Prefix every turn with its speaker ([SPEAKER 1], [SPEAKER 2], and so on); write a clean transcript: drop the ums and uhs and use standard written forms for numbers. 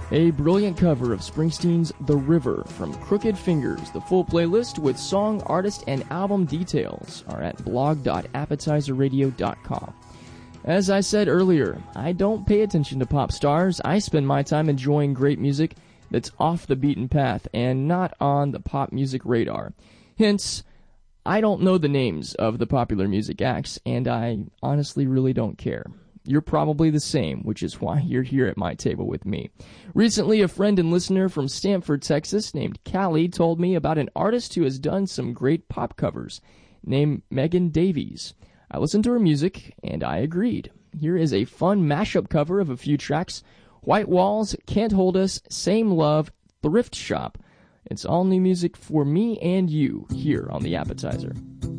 [SPEAKER 1] A brilliant cover of Springsteen's The River from Crooked Fingers. The full playlist with song, artist, and album details are at blog.appetizerradio.com. As I said earlier, I don't pay attention to pop stars. I spend my time enjoying great music that's off the beaten path and not on the pop music radar. Hence, I don't know the names of the popular music acts, and I honestly really don't care. You're probably the same, which is why you're here at my table with me. Recently, a friend and listener from Stamford, Texas, named Callie, told me about an artist who has done some great pop covers, named Megan Davies. I listened to her music, and I agreed. Here is a fun mashup cover of a few tracks: White Walls, Can't Hold Us, Same Love, Thrift Shop. It's all new music for me and you here on The Appetizer.